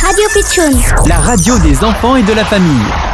Radio Pitchoun, la radio des enfants et de la famille.